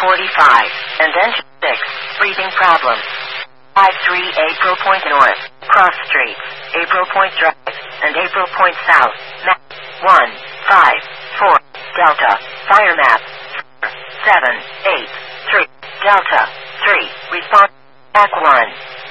45, and then 6, breathing problem. 53 April Point North, cross streets, April Point Drive, and April Point South, map 154, Delta, fire map 4783, Delta 3, response, back 1.